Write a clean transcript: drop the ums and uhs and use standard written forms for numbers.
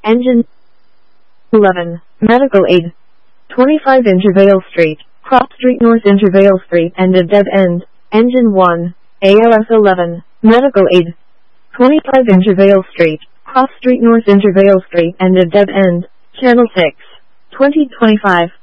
Engine 11. Medical aid. 25 Intervale Street, Cross Street North Intervale Street and a dead end. Engine 1. ALS 11. Medical aid. 25 Intervale Street, Cross Street North Intervale Street and a dead end. Channel 6. 2025.